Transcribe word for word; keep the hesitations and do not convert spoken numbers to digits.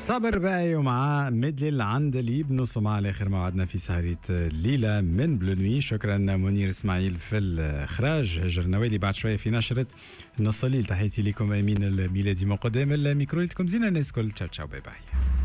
صابر باي ومع مدلل عندليب نوصل مع الاخر موعدنا في سهرة الليلة من بلونوي. شكرا منير اسماعيل في الاخراج، هجر نوالي بعد شويه في نشرة نص الليل. تحياتي لكم امين الميلادي مقدم الميكرو لكم زينة الناس كل. تشاو تشاو باي باي.